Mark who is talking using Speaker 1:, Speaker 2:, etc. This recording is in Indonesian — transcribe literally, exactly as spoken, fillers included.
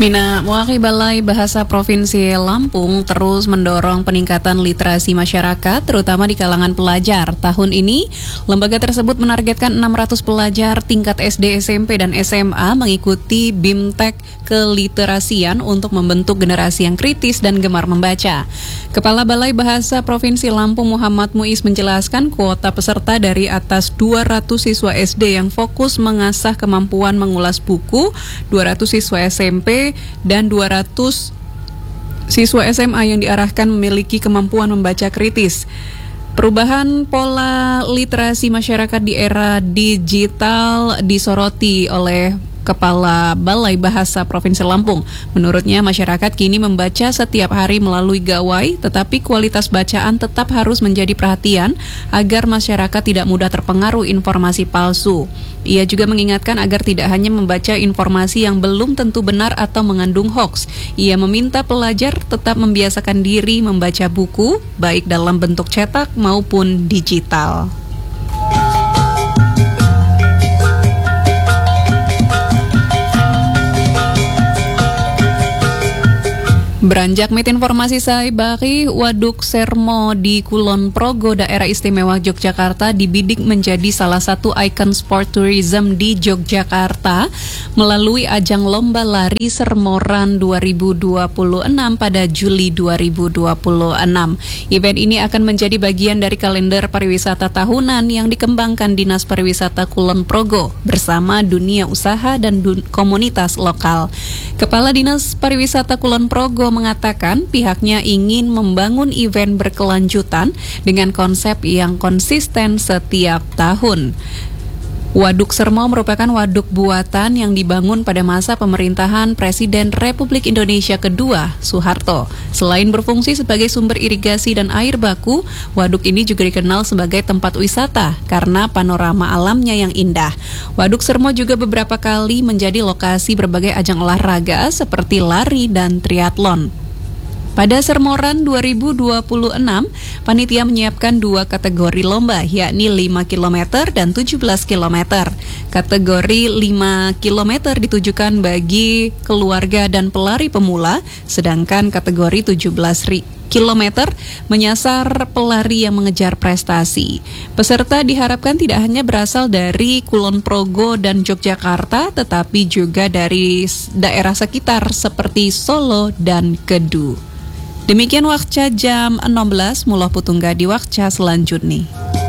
Speaker 1: Bina Mewakili Balai Bahasa Provinsi Lampung terus mendorong peningkatan literasi masyarakat, terutama di kalangan pelajar. Tahun ini, lembaga tersebut menargetkan enam ratus pelajar tingkat S D, S M P, dan S M A mengikuti BIMTEK Keliterasian untuk membentuk generasi yang kritis dan gemar membaca. Kepala Balai Bahasa Provinsi Lampung Muhammad Muiz menjelaskan kuota peserta dari atas dua ratus siswa S D yang fokus mengasah kemampuan mengulas buku, dua ratus siswa S M P, dan dua ratus siswa S M A yang diarahkan memiliki kemampuan membaca kritis. Perubahan pola literasi masyarakat di era digital disoroti oleh Kepala Balai Bahasa Provinsi Lampung. Menurutnya, masyarakat kini membaca setiap hari melalui gawai, tetapi kualitas bacaan tetap harus menjadi perhatian agar masyarakat tidak mudah terpengaruh informasi palsu. Ia juga mengingatkan agar tidak hanya membaca informasi yang belum tentu benar atau mengandung hoaks. Ia meminta pelajar tetap membiasakan diri membaca buku, baik dalam bentuk cetak maupun digital. Beranjak mit informasi saya bari Waduk Sermo di Kulon Progo, daerah istimewa Yogyakarta, dibidik menjadi salah satu ikon sport tourism di Yogyakarta melalui ajang lomba lari Sermoran dua ribu dua puluh enam pada Juli dua ribu dua puluh enam. Event ini akan menjadi bagian dari kalender pariwisata tahunan yang dikembangkan Dinas Pariwisata Kulon Progo bersama dunia usaha dan dun- komunitas lokal. Kepala Dinas Pariwisata Kulon Progo mengatakan pihaknya ingin membangun event berkelanjutan dengan konsep yang konsisten setiap tahun. Waduk Sermo merupakan waduk buatan yang dibangun pada masa pemerintahan Presiden Republik Indonesia kedua, Soeharto. Selain berfungsi sebagai sumber irigasi dan air baku, waduk ini juga dikenal sebagai tempat wisata karena panorama alamnya yang indah. Waduk Sermo juga beberapa kali menjadi lokasi berbagai ajang olahraga seperti lari dan triathlon. Pada Sermoran dua ribu dua puluh enam, panitia menyiapkan dua kategori lomba, yakni lima kilometer dan tujuh belas kilometer. Kategori lima kilometer ditujukan bagi keluarga dan pelari pemula, sedangkan kategori tujuh belas kilometer menyasar pelari yang mengejar prestasi. Peserta diharapkan tidak hanya berasal dari Kulon Progo dan Yogyakarta, tetapi juga dari daerah sekitar seperti Solo dan Kedu. Demikian wakca jam enam belas, mulah putungga di wakca selanjutnya.